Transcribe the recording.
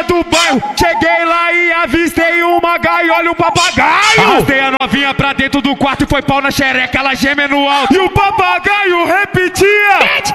rua do bairro. Cheguei lá e avistei uma gaiola e um papagaio. Arrastei a novinha pra dentro do quarto e foi pau na xereca, ela geme no alto. E o papagaio repetia: